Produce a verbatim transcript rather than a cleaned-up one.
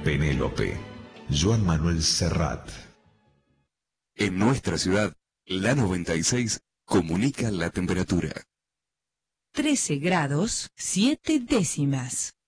Penélope. Joan Manuel Serrat. En nuestra ciudad, la noventa y seis comunica la temperatura. trece grados, siete décimas.